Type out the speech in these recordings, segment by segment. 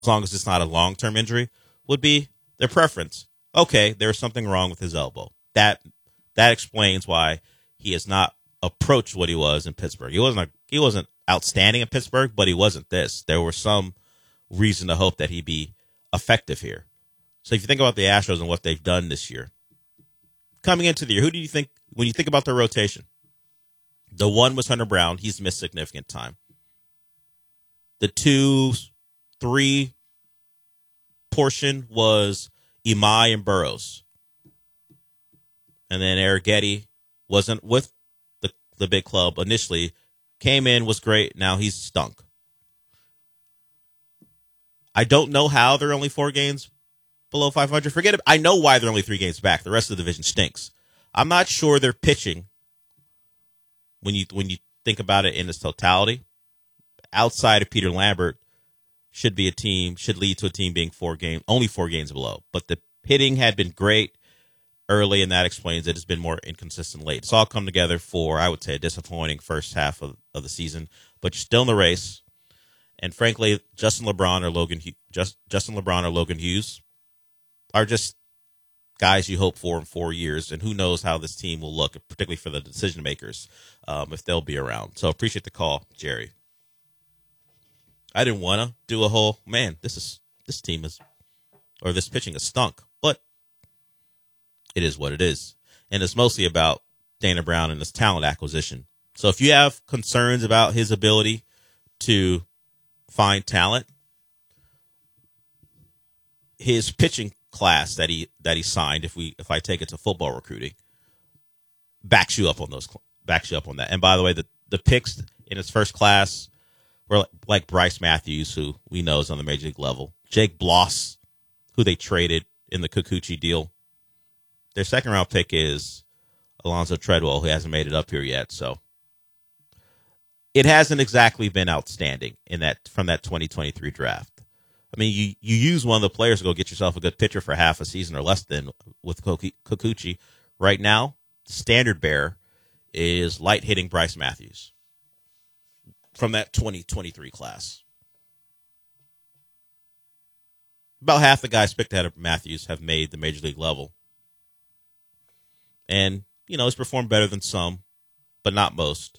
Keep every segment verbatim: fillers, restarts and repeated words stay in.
as long as it's not a long-term injury, would be their preference. Okay, there's something wrong with his elbow. That that explains why he has not approached what he was in Pittsburgh. He wasn't a, he wasn't outstanding in Pittsburgh, but he wasn't this. There was some reason to hope that he'd be effective here. So if you think about the Astros and what they've done this year, coming into the year, who do you think, when you think about their rotation? The one was Hunter Brown. He's missed significant time. The two, three portion was Imai and Burrows. And then Arrighetti wasn't with the, the big club initially. Came in, was great. Now he's stunk. I don't know how they're only four games below five hundred. Forget it. I know why they're only three games back. The rest of the division stinks. I'm not sure they're pitching when you when you think about it in its totality. Outside of Peter Lambert, should be a team, should lead to a team being four games, only four games below. But the hitting had been great early, and that explains it. It's been more inconsistent late. It's all come together for, I would say, a disappointing first half of, of the season. But you're still in the race. And frankly, Justin LeBron or Logan just Justin LeBron or Logan Hughes are just guys you hope for in four years. And who knows how this team will look, particularly for the decision makers, um, if they'll be around. So appreciate the call, Jerry. I didn't want to do a whole, man, this is this team is, or this pitching is stunk. But it is what it is. And it's mostly about Dana Brown and his talent acquisition. So if you have concerns about his ability to find talent, his pitching class that he that he signed, if we if I take it to football recruiting, backs you up on those backs you up on that. And by the way, the the picks in his first class were like Bryce Matthews, who we know is on the major league level, Jake Bloss, who they traded in the Kikuchi deal. Their second round pick is Alonzo Treadwell, who hasn't made it up here yet. So it hasn't exactly been outstanding in that from that twenty twenty-three draft. I mean, you, you use one of the players to go get yourself a good pitcher for half a season or less than with Kikuchi. Right now, standard bearer is light hitting Bryce Matthews from that twenty twenty-three class. About half the guys picked ahead of Matthews have made the major league level. And, you know, he's performed better than some, but not most.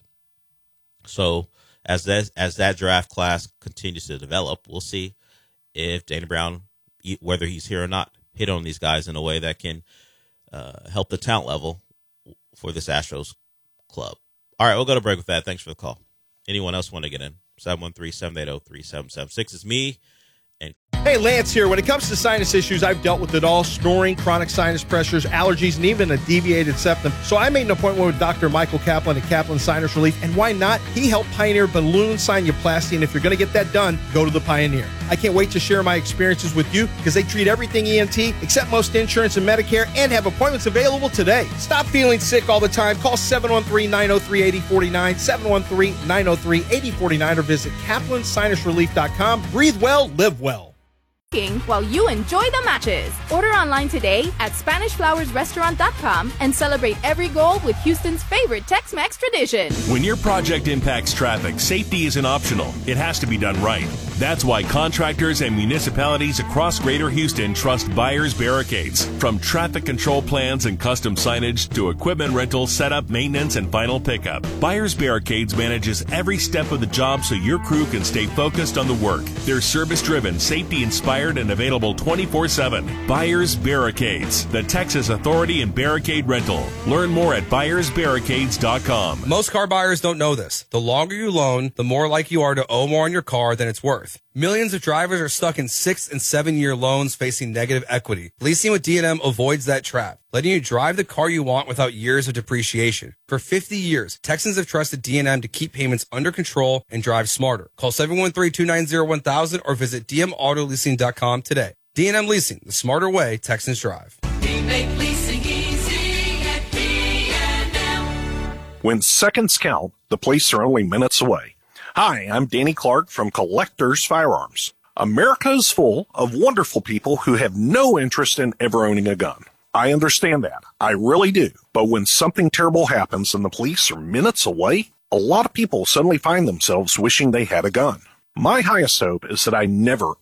So as that, as that draft class continues to develop, we'll see if Dana Brown, whether he's here or not, hit on these guys in a way that can uh, help the talent level for this Astros club. All right, we'll go to break with that. Thanks for the call. Anyone else want to get in? seven one three, seven eight zero, three seven seven six is me. And hey, Lance here. When it comes to sinus issues, I've dealt with it all. Snoring, chronic sinus pressures, allergies, and even a deviated septum. So I made an appointment with Doctor Michael Kaplan at Kaplan Sinus Relief. And why not? He helped pioneer balloon sinuplasty. And if you're going to get that done, go to the Pioneer. I can't wait to share my experiences with you because they treat everything E N T, except most insurance and Medicare, and have appointments available today. Stop feeling sick all the time. Call seven one three, nine zero three, eight zero four nine, seven one three, nine zero three, eight zero four nine, or visit kaplan sinus relief dot com. Breathe well, live well. While you enjoy the matches. Order online today at Spanish Flowers Restaurant dot com and celebrate every goal with Houston's favorite Tex-Mex tradition. When your project impacts traffic, safety isn't optional. It has to be done right. That's why contractors and municipalities across Greater Houston trust Buyers Barricades. From traffic control plans and custom signage to equipment rental, setup, maintenance, and final pickup, Buyers Barricades manages every step of the job so your crew can stay focused on the work. They're service-driven, safety-inspired, and available twenty-four seven. Buyers Barricades, the Texas authority in barricade rental. Learn more at buyers barricades dot com. Most car buyers don't know this. The longer you loan, the more likely you are to owe more on your car than it's worth. Millions of drivers are stuck in six and seven year loans facing negative equity. Leasing with D and M avoids that trap, letting you drive the car you want without years of depreciation. For fifty years, Texans have trusted D and M to keep payments under control and drive smarter. Call seven one three, two nine zero, one thousand or visit d m auto leasing dot com today. D and M Leasing, the smarter way Texans drive. We make leasing easy at D and M. When seconds count, the police are only minutes away. Hi, I'm Danny Clark from Collectors Firearms. America is full of wonderful people who have no interest in ever owning a gun. I understand that. I really do. But when something terrible happens and the police are minutes away, a lot of people suddenly find themselves wishing they had a gun. My highest hope is that I never,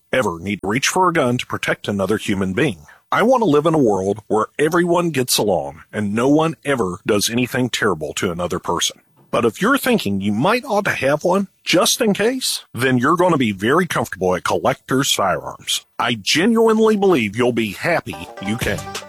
ever need to reach for a gun to protect another human being. I want to live in a world where everyone gets along and no one ever does anything terrible to another person. But if you're thinking you might ought to have one, just in case, then you're going to be very comfortable at Collectors Firearms. I genuinely believe you'll be happy you came.